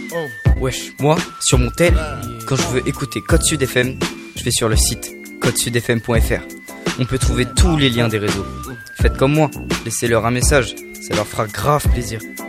Wesh, moi, sur mon tel, quand je veux écouter Code Sud FM, je vais sur le site codesudfm.fr. On peut trouver tous les liens des réseaux. Faites comme moi, laissez-leur un message, ça leur fera grave plaisir.